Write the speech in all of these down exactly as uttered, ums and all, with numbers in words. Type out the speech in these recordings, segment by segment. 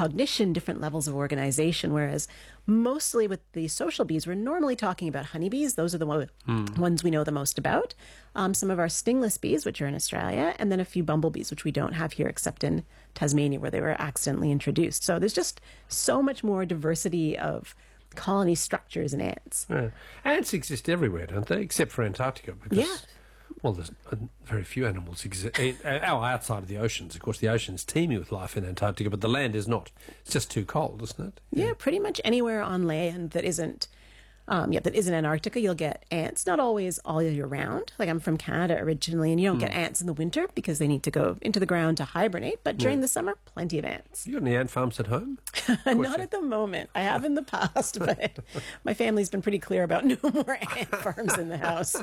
cognition, different levels of organization, whereas mostly with the social bees, we're normally talking about honeybees. Those are the one, mm. ones we know the most about. Um, some of our stingless bees, which are in Australia, and then a few bumblebees, which we don't have here except in Tasmania, where they were accidentally introduced. So there's just so much more diversity of colony structures in ants. Yeah. Ants exist everywhere, don't they? Except for Antarctica. Because, yeah. Well, there's very few animals exist. Oh, outside of the oceans. Of course, the ocean's teeming with life in Antarctica, but the land is not. It's just too cold, isn't it? Yeah, yeah pretty much anywhere on land that isn't Um, yeah, that isn't Antarctica, you'll get ants, not always all year round. Like I'm from Canada originally, and you don't mm. get ants in the winter because they need to go into the ground to hibernate. But during yeah. the summer, plenty of ants. You got any ant farms at home? Not at the moment. I have in the past, but my family's been pretty clear about no more ant farms in the house.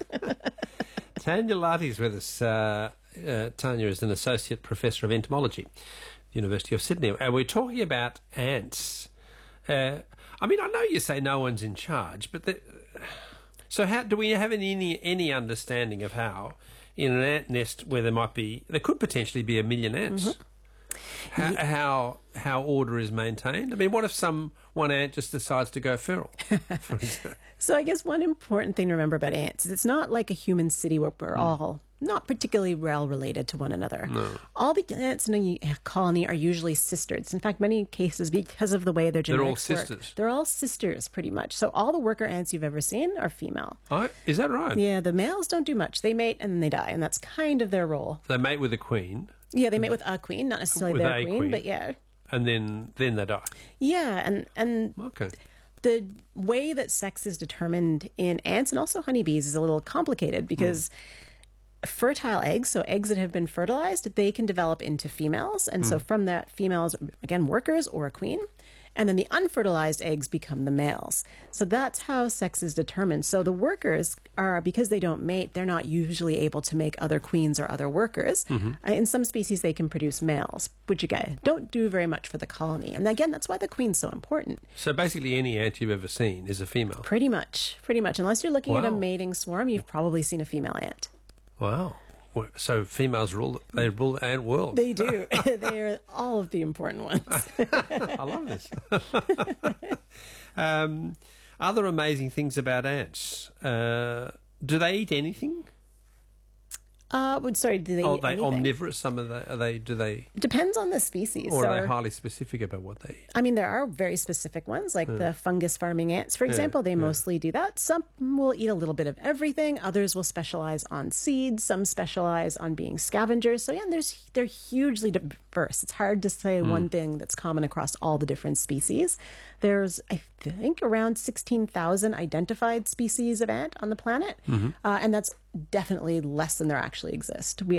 Tanya Larty's with us. Uh, uh, Tanya is an associate professor of entomology at the University of Sydney. And we're talking about ants. Uh, I mean, I know you say no one's in charge, but the, so how do we have any any understanding of how in an ant nest where there might be there could potentially be a million ants, mm-hmm. how, yeah. how how order is maintained? I mean, what if some one ant just decides to go feral? For example? So I guess one important thing to remember about ants is it's not like a human city where we're mm. all not particularly well related to one another. No. All the ants in a colony are usually sisters. In fact, many cases, because of the way their genetics they're all sisters. Work, they're all sisters, pretty much. So all the worker ants you've ever seen are female. Oh, is that right? Yeah, the males don't do much. They mate and then they die, and that's kind of their role. They mate with a queen. Yeah, they mate with a queen, not necessarily with their a queen, queen, but yeah. And then, then they die. Yeah, and and okay. the way that sex is determined in ants and also honeybees is a little complicated because mm. fertile eggs, so eggs that have been fertilized, they can develop into females. And mm. so from that, females, again, workers or a queen. And then the unfertilized eggs become the males. So that's how sex is determined. So the workers are, because they don't mate, they're not usually able to make other queens or other workers. Mm-hmm. Uh, in some species, they can produce males, which again, don't do very much for the colony. And again, that's why the queen's so important. So basically any ant you've ever seen is a female? Pretty much, pretty much. Unless you're looking wow. at a mating swarm, you've probably seen a female ant. Wow. So females rule, they rule the ant world. They do. They are all of the important ones. I love this. um, other amazing things about ants. Uh, do they eat anything? Uh, well, sorry, do they oh, eat are they anything? omnivorous? Some of the, are they, do they? Depends on the species. Or so, are they highly specific about what they eat? I mean, there are very specific ones, like yeah. the fungus farming ants, for example. Yeah, they yeah. mostly do that. Some will eat a little bit of everything. Others will specialize on seeds. Some specialize on being scavengers. So yeah, there's they're hugely diverse. It's hard to say mm. one thing that's common across all the different species. There's, I think, around sixteen thousand identified species of ant on the planet, mm-hmm. uh, and that's definitely less than there actually exist. We